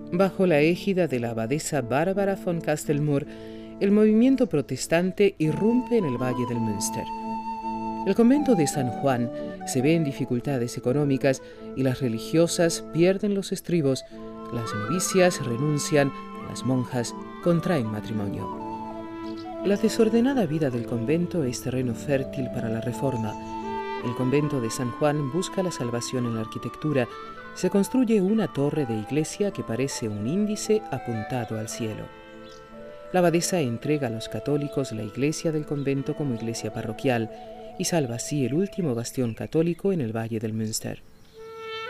Bajo la égida de la abadesa Bárbara von Castelmoor, el movimiento protestante irrumpe en el Valle del Münster. El convento de San Juan se ve en dificultades económicas y las religiosas pierden los estribos, las novicias renuncian, las monjas contraen matrimonio. La desordenada vida del convento es terreno fértil para la reforma. El convento de San Juan busca la salvación en la arquitectura. Se construye una torre de iglesia que parece un índice apuntado al cielo. La abadesa entrega a los católicos la iglesia del convento como iglesia parroquial y salva así el último bastión católico en el Valle del Münster.